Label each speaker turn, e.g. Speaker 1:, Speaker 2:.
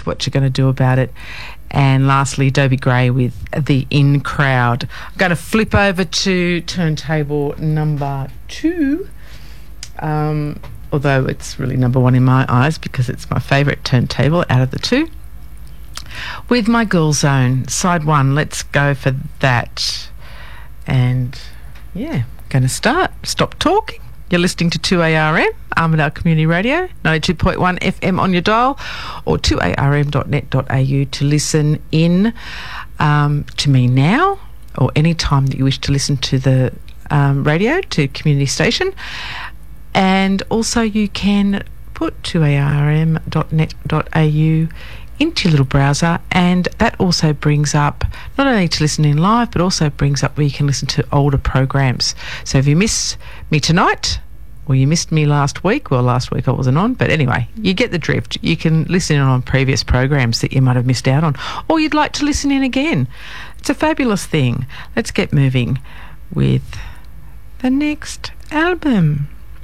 Speaker 1: with what you're going to do about it. And lastly, Dobie Gray with The In Crowd. I'm going to flip over to turntable number 2, although it's really number 1 in my eyes because it's my favourite turntable out of the 2. With My Girl Zone, side 1, let's go for that. And yeah, going to start. Stop talking. You're listening to 2ARM, Armidale Community Radio, 92.1 FM on your dial, or 2arm.net.au to listen in to me now, or any time that you wish to listen to the radio, to community station. And also you can put 2arm.net.au into your little browser, and that also brings up not only to listen in live, but also brings up where you can listen to older programs. So if you miss me tonight, or you missed me last week, well, last week I wasn't on, but anyway, you get the drift. You can listen in on previous programs that you might have missed out on, or you'd like to listen in again. It's a fabulous thing. Let's get moving with the next album.